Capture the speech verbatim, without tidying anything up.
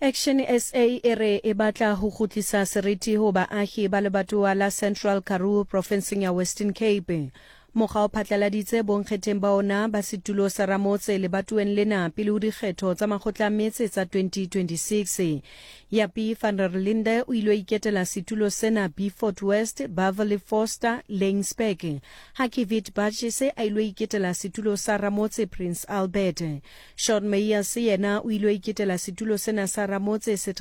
Action S A e re e batla ho kgutlisa seriti ho baahi ba lebatowa la Central Karoo provinceng ya Western Cape. Mokga o phatlaladitse bonkgetheng ba ona ba setulo sa Ramotse lebatoweng lena pele ho dikgetho tsa makgotla a metse tsa twenty twenty-six. Yapi van der Linde o ile iketela setulo sena Beaufort West, Beverly Foster, Laingsburg. Ha Kivit Bachise a ile iketela setulo sa Ramotse Prince Albert. Sean Meyers yena o ile iketela setulo sena sa Ramotse